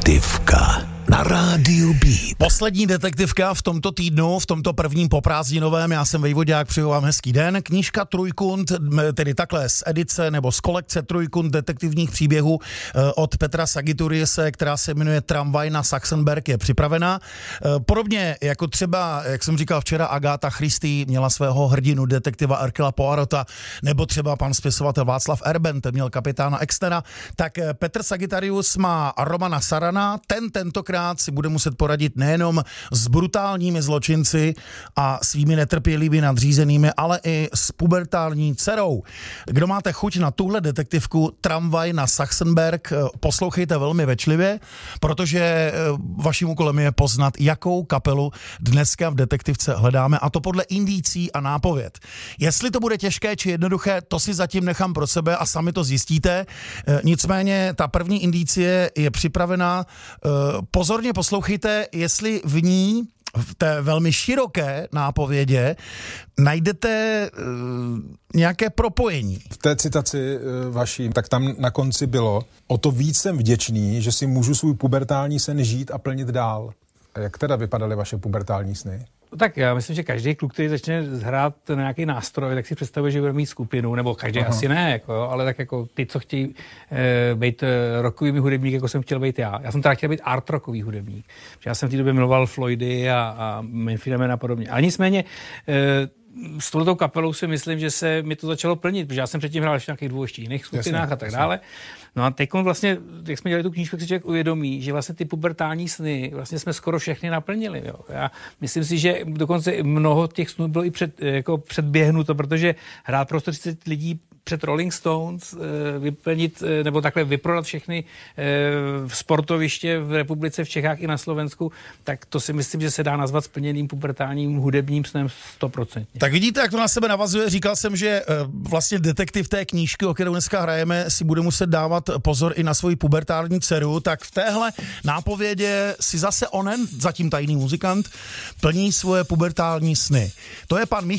Detektivka na rádiu Beat. Poslední detektivka v tomto týdnu, v tomto prvním poprázdninovém. Já jsem Vejvodák, přeju vám hezký den. Knížka Trojkund, tedy takhle z edice nebo z kolekce Trojkund detektivních příběhů od Petra Sagituriise, která se jmenuje Tramvaj na Sachsenberg, je připravena. Podobně jako třeba, jak jsem říkal včera, Agáta Christie měla svého hrdinu detektiva Hercula Poirota, nebo třeba pan spisovatel Václav Erben, ten měl kapitána Exnera, tak Petr Sagitarius má Romana Sarana, tentokrát si bude muset poradit nejenom s brutálními zločinci a svými netrpělivými nadřízenými, ale i s pubertální dcerou. Kdo máte chuť na tuhle detektivku Tramvaj na Sachsenberg, poslouchejte velmi pečlivě, protože vaším úkolem je poznat, jakou kapelu dneska v detektivce hledáme, a to podle indicí a nápověd. Jestli to bude těžké či jednoduché, to si zatím nechám pro sebe a sami to zjistíte. Nicméně ta první indicie je připravená. Pozorně poslouchejte, jestli v ní, v té velmi široké nápovědě, najdete nějaké propojení. V té citaci vaší, tak tam na konci bylo: o to víc jsem vděčný, že si můžu svůj pubertální sen žít a plnit dál. Jak teda vypadaly vaše pubertální sny? Tak já myslím, že každý kluk, který začne hrát na nějaký nástroj, tak si představuje, že bude mít skupinu, nebo každý asi ne, jako, jo, ale tak jako ty, co chtějí být rockovými hudebníky, jako jsem chtěl být já. Já jsem teda chtěl být art rockový hudebník. Já jsem v té době miloval Floydy a Manfreda Mannha a podobně. Ale nicméně s touto kapelou si myslím, že se mi to začalo plnit, protože já jsem předtím hrál ještě nějakých dvou ještě jiných skupinách a tak dále. No a teď vlastně, jak jsme dělali tu knížku, si člověk uvědomí, že vlastně ty pubertální sny vlastně jsme skoro všechny naplnili. Jo. Já myslím si, že dokonce mnoho těch snů bylo i předběhnuto, protože hrát pro 130 lidí před Rolling Stones, vyplnit nebo takhle vyprodat všechny sportoviště v republice, v Čechách i na Slovensku, tak to si myslím, že se dá nazvat splněným pubertálním hudebním snem 100%. Tak vidíte, jak to na sebe navazuje. Říkal jsem, že vlastně detektiv té knížky, o kterou dneska hrajeme, si bude muset dávat pozor i na svoji pubertální dceru. Tak v téhle nápovědě si zase onen, zatím tajný muzikant, plní svoje pubertální sny. To je pan